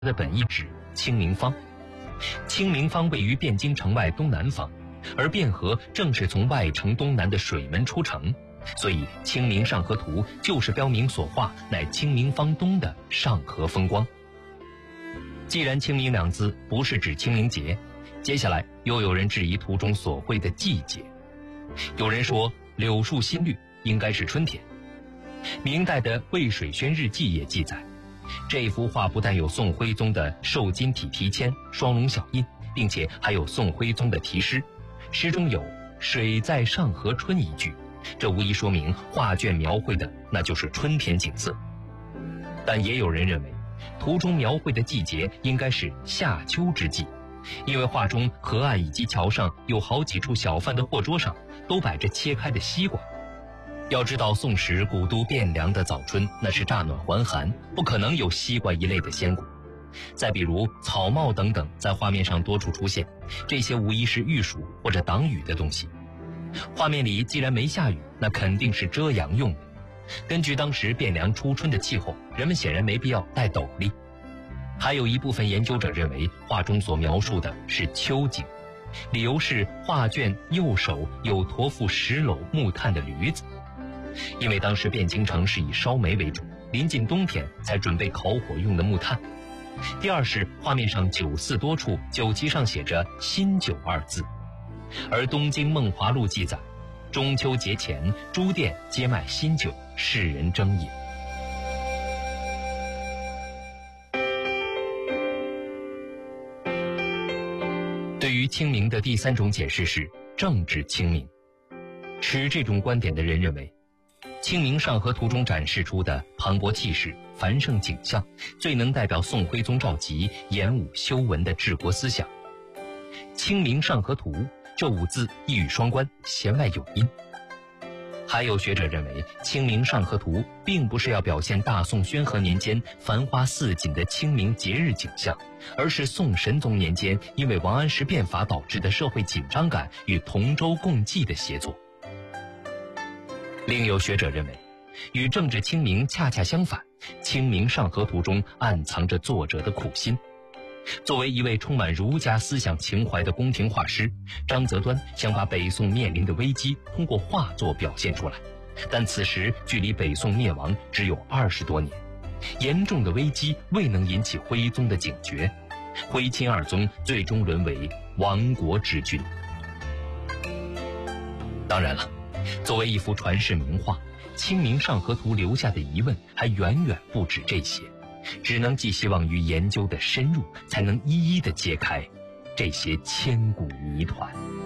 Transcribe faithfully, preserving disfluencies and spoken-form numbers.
的本意指清明坊。清明坊位于汴京城外东南方，而汴河正是从外城东南的水门出城，所以《清明上河图》就是标明所画乃清明坊东的上河风光。既然清明两字不是指清明节，接下来又有人质疑图中所绘的季节。有人说柳树新绿应该是春天。明代的《渭水轩日记》也记载，这幅画不但有宋徽宗的瘦金体题签、双龙小印，并且还有宋徽宗的题诗，诗中有“水在上河春”一句，这无疑说明画卷描绘的那就是春天景色。但也有人认为，图中描绘的季节应该是夏秋之际，因为画中河岸以及桥上有好几处小贩的货桌上都摆着切开的西瓜。要知道宋时古都汴梁的早春那是乍暖还寒，不可能有西瓜一类的鲜果。再比如草帽等等在画面上多处出现，这些无疑是御暑或者挡雨的东西。画面里既然没下雨，那肯定是遮阳用的。根据当时汴梁初春的气候，人们显然没必要戴斗笠。还有一部分研究者认为画中所描述的是秋景，理由是画卷右手有驮负十篓木炭的驴子。因为当时汴京城是以烧煤为主，临近冬天才准备烤火用的木炭。第二是画面上酒肆多处酒旗上写着新酒二字，而东京梦华录记载，中秋节前诸店皆卖新酒，世人争饮。对于清明的第三种解释是政治清明。持这种观点的人认为，清明上河图中展示出的磅礴气势、繁盛景象，最能代表宋徽宗赵佶演武修文的治国思想。清明上河图这五字一语双关，弦外有音。还有学者认为，清明上河图并不是要表现大宋宣和年间繁花似锦的清明节日景象，而是宋神宗年间因为王安石变法导致的社会紧张感与同舟共济的协作。另有学者认为，与政治清明恰恰相反，清明上河图中暗藏着作者的苦心。作为一位充满儒家思想情怀的宫廷画师，张择端想把北宋面临的危机通过画作表现出来，但此时距离北宋灭亡只有二十多年，严重的危机未能引起徽宗的警觉，徽钦二宗最终沦为亡国之君。当然了，作为一幅传世名画，《清明上河图》留下的疑问还远远不止这些，只能寄希望于研究的深入，才能一一的揭开这些千古谜团。